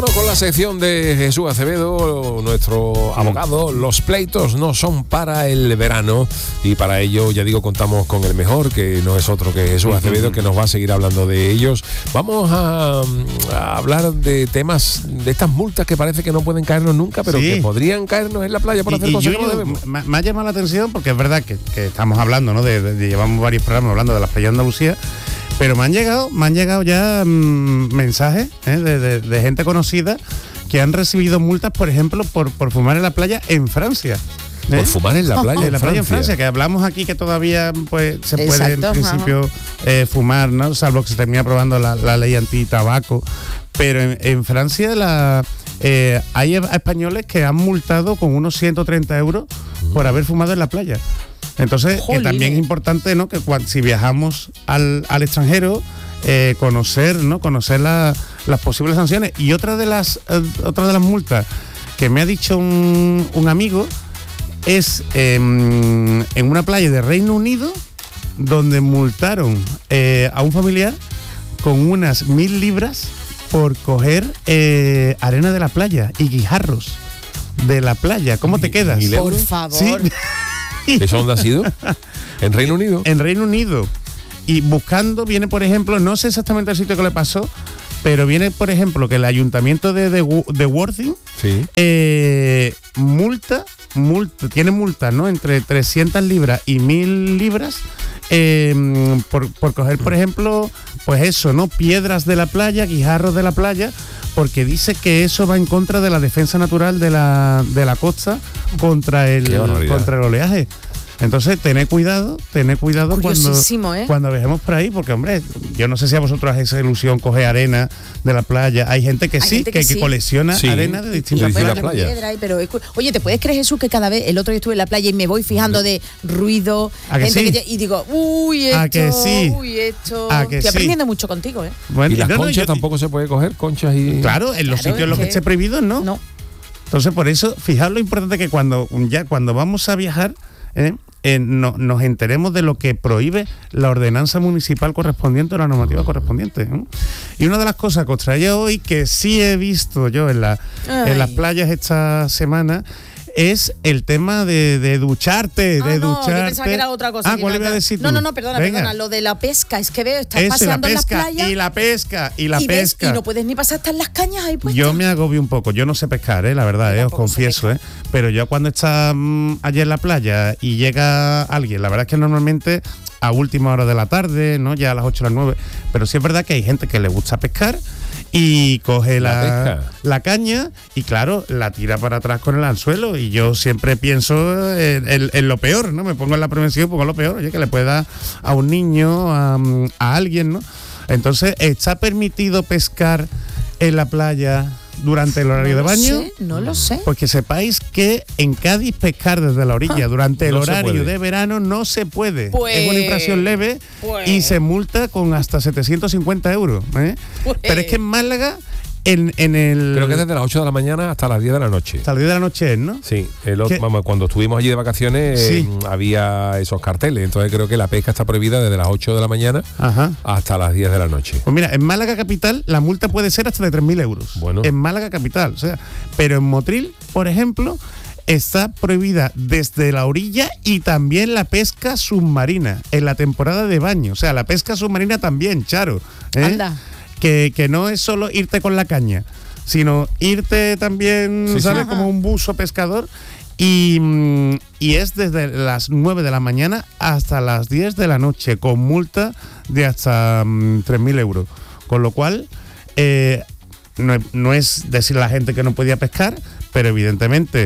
Con la sección de Jesús Acevedo, nuestro abogado, los pleitos no son para el verano y para ello, ya digo, contamos con el mejor, que no es otro que Jesús Acevedo, que nos va a seguir hablando de ellos. Vamos a hablar de temas, de estas multas que parece que no pueden caernos nunca, pero que podrían caernos en la playa por hacer cosas que no debemos. Me ha llamado la atención porque es verdad que estamos hablando, ¿no? De llevamos varios programas hablando de las playas de Andalucía. Pero me han llegado ya mensajes de gente conocida que han recibido multas, por ejemplo, por fumar en la playa en Francia. Por fumar en la playa en Francia. En Francia, que hablamos aquí que todavía pues se puede en principio fumar, ¿no? Salvo que se termine aprobando la ley antitabaco. Pero en Francia hay españoles que han multado con unos 130 euros por haber fumado en la playa. Entonces, que también es importante, ¿no? Que si viajamos al extranjero, conocer las posibles sanciones. Y otra de las multas que me ha dicho un amigo es en una playa de Reino Unido, donde multaron a un familiar con unas 1.000 libras por coger arena de la playa y guijarros de la playa. ¿Cómo te quedas? Por favor. ¿Sí? ¿Eso dónde ha sido? ¿En Reino Unido? En Reino Unido. Y buscando, viene, por ejemplo, no sé exactamente el sitio que le pasó, pero viene, por ejemplo, que el ayuntamiento de Worthing tiene multa, ¿no? Entre 300 libras y 1.000 libras por coger, por ejemplo, pues eso, ¿no? Piedras de la playa, guijarros de la playa, porque dice que eso va en contra de la defensa natural de la costa contra el oleaje. Entonces, tened cuidado cuando viajemos por ahí, porque, hombre, yo no sé si a vosotros hacéis ilusión coger arena de la playa. Hay gente que que colecciona arena de distintas playas. Pero, oye, ¿te puedes creer, Jesús, que cada vez, el otro día estuve en la playa y me voy fijando de ruido, y digo, estoy aprendiendo mucho contigo, ¿eh? Bueno, y las conchas tampoco se puede coger, conchas y... Claro, en los sitios en los que esté prohibido, ¿no? No. Entonces, por eso, fijaos lo importante que cuando vamos a viajar, nos enteremos de lo que prohíbe la ordenanza municipal correspondiente o la normativa correspondiente, ¿no? Y una de las cosas que os traía hoy, que sí he visto yo en las playas esta semana, es el tema de ducharte, yo pensaba que era otra cosa. ¿Cuál iba a decir tú? No, perdona, lo de la pesca, es que veo, estás paseando en las playas. Y la pesca. Y no puedes ni pasar hasta en las cañas ahí puestas. Yo me agobio un poco, yo no sé pescar, la verdad, os confieso, pero yo cuando está allí en la playa y llega alguien, la verdad es que normalmente a última hora de la tarde, ¿no? Ya a las 8 o las 9, pero sí es verdad que hay gente que le gusta pescar y coge la caña y, claro, la tira para atrás con el anzuelo. Y yo siempre pienso en lo peor, ¿no? Me pongo en la prevención, pongo lo peor, oye, que le puede dar a un niño, a alguien, ¿no? Entonces, ¿está permitido pescar en la playa durante el horario de baño? No lo sé. Pues que sepáis que en Cádiz pescar desde la orilla durante el horario de verano no se puede. Es una infracción leve y se multa con hasta 750 euros. Pero es que en Málaga, en el... Creo que desde las 8 de la mañana hasta las 10 de la noche. Hasta las 10 de la noche, ¿no? Sí, cuando estuvimos allí de vacaciones había esos carteles, entonces creo que la pesca está prohibida desde las 8 de la mañana hasta las 10 de la noche. Pues mira, en Málaga capital la multa puede ser hasta de 3.000 euros. Bueno. En Málaga capital, pero en Motril, por ejemplo, está prohibida desde la orilla y también la pesca submarina en la temporada de baño. O sea, la pesca submarina también, Charo. Anda. Que no es solo irte con la caña, sino irte también, ¿sabes? Como un buzo pescador. Y es desde las 9 de la mañana hasta las 10 de la noche, con multa de hasta 3.000 euros. Con lo cual, no es decir a la gente que no podía pescar, pero evidentemente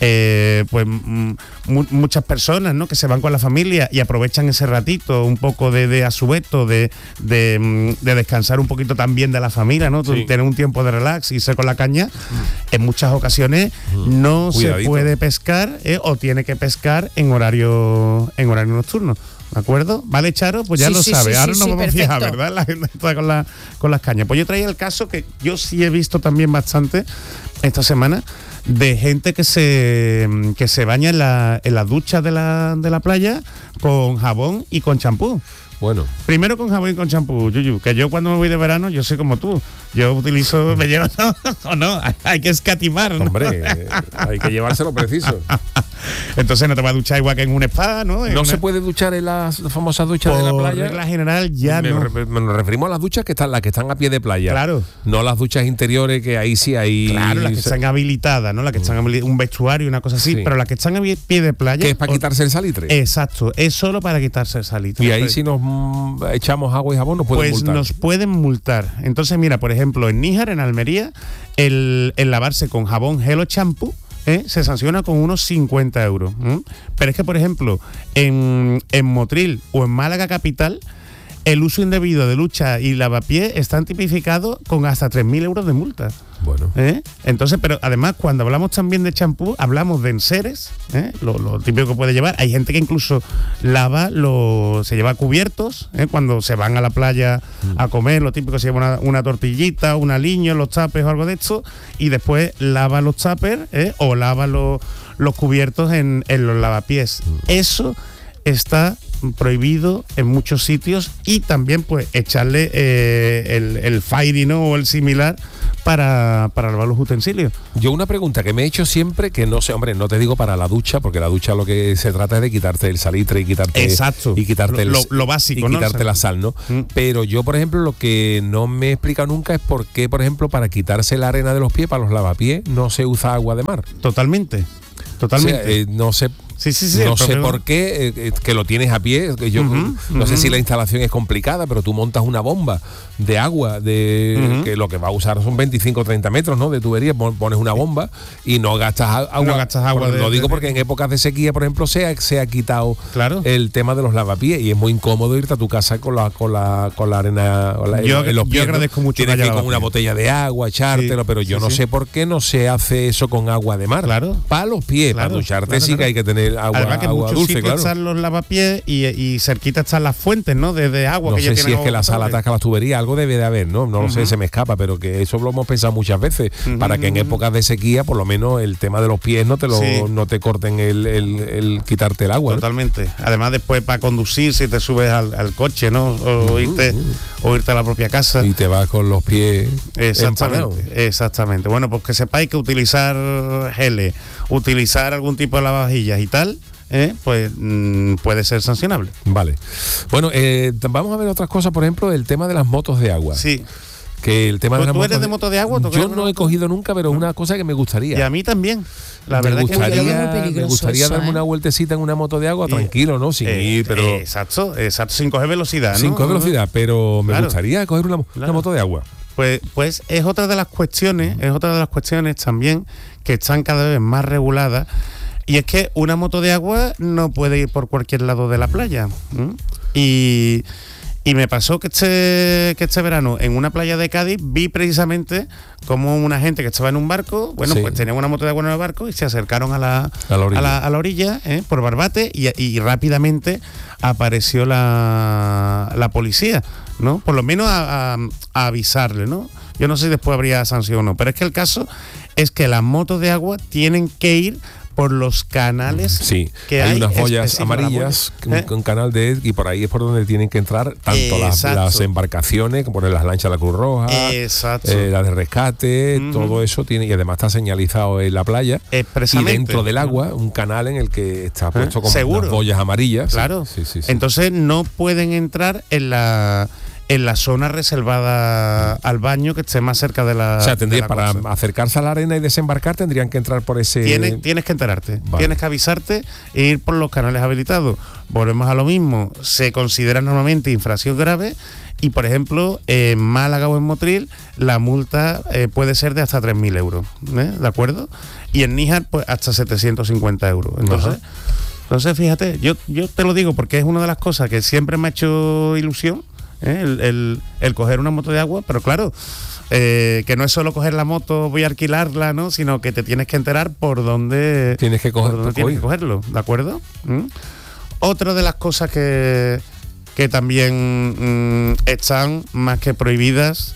muchas personas, ¿no? Que se van con la familia y aprovechan ese ratito un poco de asueto, de descansar un poquito también de la familia, ¿no? Tener un tiempo de relax y irse con la caña. En muchas ocasiones no se puede pescar o tiene que pescar en horario nocturno. ¿De acuerdo? Vale, Charo, pues ya lo sabe. Ahora nos vamos a fijar, ¿verdad? La gente está con las cañas. Pues yo traía el caso que yo sí he visto también bastante esta semana, de gente que se baña en la ducha de la playa con jabón y con champú. Bueno. Primero con jabón y con champú, Yuyu, que yo cuando me voy de verano, yo soy como tú. Yo utilizo, me llevo, o no, hay que escatimar, ¿no? Hombre, hay que llevárselo preciso. Entonces no te vas a duchar igual que en un spa, ¿no? ¿No se puede duchar en las famosas duchas de la playa? Por regla general ya no. Nos referimos a las duchas las que están a pie de playa. Claro. No las duchas interiores, que ahí sí hay... Claro, las que están habilitadas, ¿no? Las que están un vestuario, una cosa así. Pero las que están a pie de playa... ¿Que es para quitarse el salitre? Exacto, es solo para quitarse el salitre. Y ahí si nos echamos agua y jabón nos pueden multar. Pues nos pueden multar. Entonces, mira, por ejemplo, en Níjar, en Almería, el lavarse con jabón, gel o champú, se sanciona con unos 50 euros. Pero es que, por ejemplo, en Motril o en Málaga capital, el uso indebido de ducha y lavapiés están tipificados con hasta 3.000 euros de multa. Bueno. Entonces, pero además, cuando hablamos también de champú, hablamos de enseres, lo típico que puede llevar. Hay gente que incluso se lleva cubiertos, cuando se van a la playa a comer, lo típico se lleva una tortillita, un aliño, los tapes o algo de esto, y después lava los tuppers, o lava los cubiertos en los lavapiés. Eso está prohibido en muchos sitios, y también pues echarle el fairy, ¿no? O el similar para lavar los utensilios. Yo una pregunta que me he hecho siempre, que no sé, hombre, no te digo para la ducha, porque la ducha lo que se trata es de quitarte el salitre y quitarte... Exacto. Y quitarte lo básico, y quitarte la sal, ¿no? Pero yo, por ejemplo, lo que no me he explicado nunca es por qué, por ejemplo, para quitarse la arena de los pies, para los lavapiés, no se usa agua de mar. Totalmente. O sea, no sé... Sí, no sé por qué, que lo tienes a pie. Yo no sé si la instalación es complicada, pero tú montas una bomba de agua, que lo que va a usar son 25 o 30 metros, ¿no? De tubería, pones una bomba y no gastas agua. No gastas agua. Lo digo porque en épocas de sequía, por ejemplo, se ha quitado el tema de los lavapiés, y es muy incómodo irte a tu casa con la arena en los pies. Yo agradezco mucho. Tienes que ir con una botella de agua, echártelo, pero yo no sé por qué no se hace eso con agua de mar. Claro. Para los pies, para ducharte sí que hay que tener agua, que agua dulce, claro. Están los lavapiés y cerquita están las fuentes, ¿no? De agua. No que sé si es que la sal atasca las tuberías, algo debe de haber, ¿no? No lo sé, se me escapa, pero que eso lo hemos pensado muchas veces, para que en épocas de sequía, por lo menos el tema de los pies no te corten el quitarte el agua. Totalmente. ¿No? Además, después para conducir, si te subes al coche, ¿no? O irte a la propia casa. Y te vas con los pies empanados. Exactamente. Bueno, pues que sepáis que utilizar geles, utilizar algún tipo de lavavajillas y tal, pues puede ser sancionable. Vale. Bueno, vamos a ver otras cosas, por ejemplo, el tema de las motos de agua. Sí. Que el tema de las ¿Tú eres de moto de agua? Yo no he cogido nunca, pero es una cosa que me gustaría. Y a mí también. La verdad me gustaría darme una vueltecita en una moto de agua, tranquilo, ¿no? Sin ir, pero... Exacto, sin coger velocidad, ¿no? Sin coger velocidad, pero me gustaría coger una moto de agua. Pues es otra de las cuestiones, también que están cada vez más reguladas. Y es que una moto de agua no puede ir por cualquier lado de la playa. Y me pasó que este verano en una playa de Cádiz vi precisamente como una gente que estaba en un barco, pues tenían una moto de agua en el barco y se acercaron a la orilla por Barbate, y rápidamente apareció la policía, ¿no? Por lo menos a avisarle, ¿no? Yo no sé si después habría sanción o no, pero es que el caso es que las motos de agua tienen que ir por los canales que hay unas boyas amarillas, un canal y por ahí es por donde tienen que entrar tanto las embarcaciones como las lanchas de la Cruz Roja, la de rescate, todo eso tiene, y además está señalizado en la playa, y dentro del agua un canal en el que está puesto con unas boyas amarillas. Claro. Sí. Entonces no pueden entrar en la zona reservada al baño que esté más cerca de la... O sea, para acercarse a la arena y desembarcar tendrían que entrar por ese... Tienes que enterarte, tienes que avisarte e ir por los canales habilitados. Volvemos a lo mismo, se considera normalmente infracción grave, y por ejemplo, en Málaga o en Motril, la multa puede ser de hasta 3.000 euros, ¿de acuerdo? Y en Níjar, pues hasta 750 euros. Entonces, fíjate, yo te lo digo porque es una de las cosas que siempre me ha hecho ilusión, el coger una moto de agua, pero claro, que no es solo coger la moto, voy a alquilarla, ¿no? Sino que te tienes que enterar por dónde tienes que cogerlo, ¿de acuerdo? Otra de las cosas que también están más que prohibidas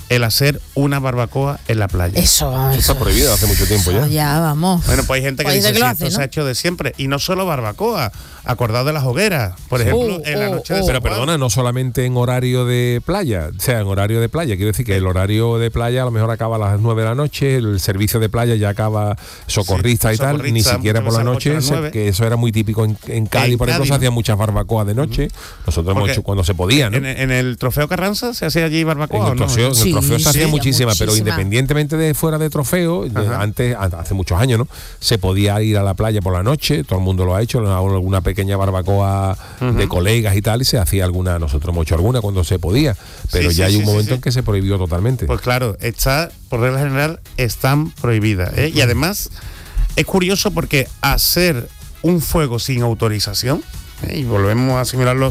el hacer una barbacoa en la playa. Eso está prohibido hace mucho tiempo ya. Ya, vamos. Bueno, pues hay gente que dice que esto se ha hecho de siempre. Y no solo barbacoa, acordado de las hogueras, por ejemplo, en la noche de Pero perdona, no solamente en horario de playa, o sea, en horario de playa, quiero decir que el horario de playa a lo mejor acaba a las 9 de la noche, el servicio de playa ya acaba socorrista y tal, ni siquiera por la noche, que eso era muy típico en Cádiz, por ejemplo, se hacían muchas barbacoas de noche. Nosotros hemos hecho cuando se podía, ¿no? En el Trofeo Carranza se hacía allí barbacoa. En el trofeo se hacía muchísima, pero independientemente de fuera de trofeo, antes, hace muchos años, ¿no? Se podía ir a la playa por la noche, todo el mundo lo ha hecho, alguna pequeña barbacoa de colegas y tal, y se hacía alguna, nosotros hemos hecho alguna cuando se podía, pero ya hay un momento en que se prohibió totalmente. Pues claro, por regla general, están prohibidas, ¿eh? Y además, es curioso porque hacer un fuego sin autorización, y volvemos a asimilarlo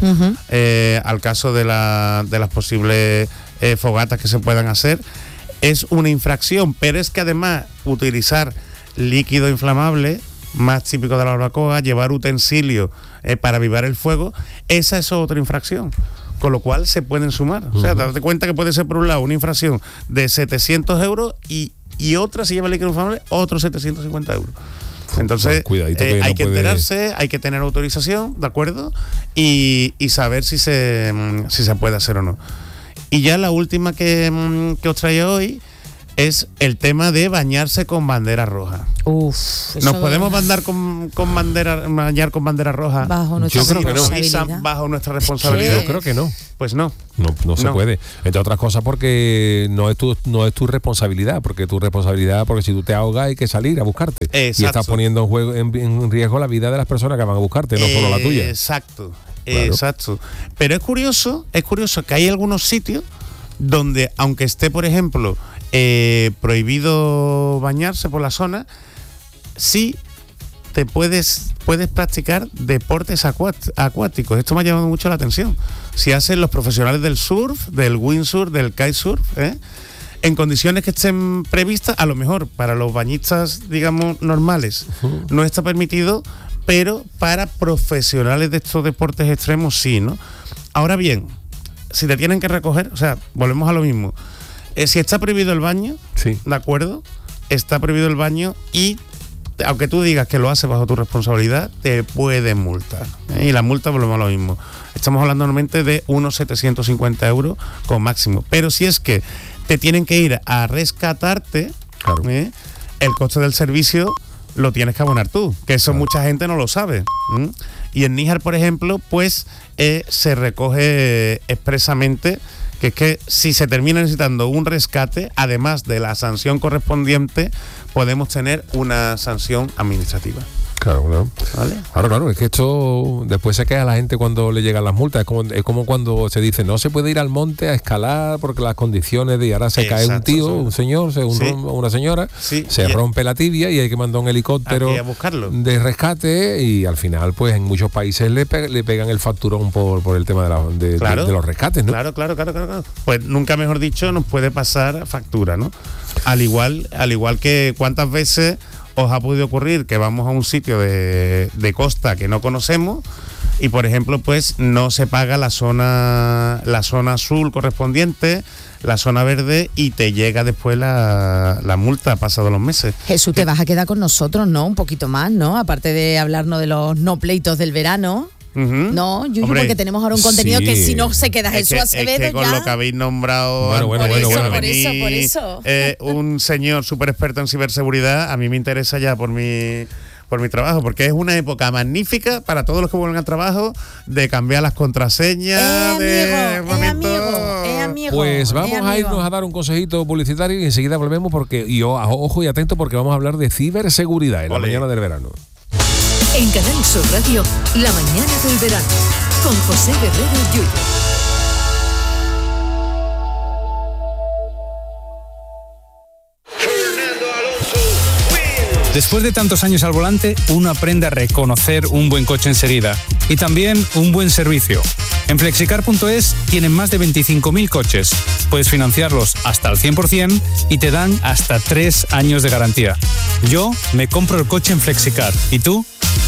al caso de las posibles fogatas que se puedan hacer, es una infracción, pero es que además utilizar líquido inflamable, más típico de la barbacoa, llevar utensilios para avivar el fuego, esa es otra infracción, con lo cual se pueden sumar. O sea, date cuenta que puede ser por un lado una infracción de 700 euros y otra, si lleva líquido inflamable, otros 750 euros. Entonces, hay que enterarse, hay que tener autorización, ¿de acuerdo? Y saber si se puede hacer o no. Y ya la última que os traigo hoy es el tema de bañarse con bandera roja. ¿Nos podemos bañar con bandera roja? Bajo nuestra responsabilidad. Bajo nuestra responsabilidad. Yo creo que no. Pues no. No se puede. Entre otras cosas porque no es tu responsabilidad, porque si tú te ahogas hay que salir a buscarte. Exacto. Y estás poniendo en riesgo la vida de las personas que van a buscarte, no solo la tuya. Exacto. Claro. Exacto. Pero es curioso que hay algunos sitios donde, aunque esté, por ejemplo, prohibido bañarse por la zona, sí te puedes practicar deportes acuáticos. Esto me ha llamado mucho la atención. Si hacen los profesionales del surf, del windsurf, del kitesurf, en condiciones que estén previstas, a lo mejor para los bañistas, digamos, normales, no está permitido, pero para profesionales de estos deportes extremos sí, ¿no? Ahora bien, si te tienen que recoger, o sea, volvemos a lo mismo. Si está prohibido el baño, sí, ¿de acuerdo? Está prohibido el baño y, aunque tú digas que lo haces bajo tu responsabilidad, te pueden multar. Y la multa, volvemos a lo mismo. Estamos hablando normalmente de unos 750 euros con máximo. Pero si es que te tienen que ir a rescatarte, claro, el coste del servicio lo tienes que abonar tú, que eso mucha gente no lo sabe. Y en Níjar, por ejemplo, pues se recoge expresamente que es que si se termina necesitando un rescate, además de la sanción correspondiente, podemos tener una sanción administrativa. Claro. ¿Vale? Claro, es que esto después se queda la gente cuando le llegan las multas. Es como cuando se dice no se puede ir al monte a escalar porque las condiciones de ahora se cae un tío, un señor, una señora, se rompe la tibia y hay que mandar un helicóptero de rescate y al final pues en muchos países le pegan el facturón por el tema de los rescates, ¿no? Claro. Pues nunca mejor dicho nos puede pasar factura, ¿no? Al igual que cuántas veces os ha podido ocurrir que vamos a un sitio de costa que no conocemos y, por ejemplo, pues no se paga la zona azul correspondiente, la zona verde, y te llega después la multa pasados los meses. Jesús, te vas a quedar con nosotros, ¿no? Un poquito más, ¿no? Aparte de hablarnos de los no pleitos del verano. No, Yuyu, porque tenemos ahora un contenido que si no se queda Jesús Acevedo es que con ya. lo que habéis nombrado Por eso. Un señor súper experto en ciberseguridad, a mí me interesa ya por mi trabajo, porque es una época magnífica para todos los que vuelven al trabajo de cambiar las contraseñas. Amigo. Pues vamos a irnos a dar un consejito publicitario y enseguida volvemos ojo y atento porque vamos a hablar de ciberseguridad en la mañana del verano. En Canal Sur Radio, la mañana del verano, con José Guerrero Yuyu. Después de tantos años al volante, uno aprende a reconocer un buen coche enseguida y también un buen servicio. En Flexicar.es tienen más de 25.000 coches. Puedes financiarlos hasta el 100% y te dan hasta 3 años de garantía. Yo me compro el coche en Flexicar. ¿Y tú?